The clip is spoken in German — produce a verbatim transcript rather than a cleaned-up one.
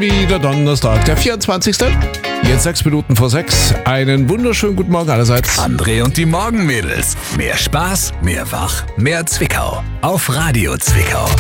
Schon wieder Donnerstag, der vierundzwanzigste Jetzt sechs Minuten vor sechs. Einen wunderschönen guten Morgen allerseits. André und die Morgenmädels. Mehr Spaß, mehr Wach, mehr Zwickau. Auf Radio Zwickau.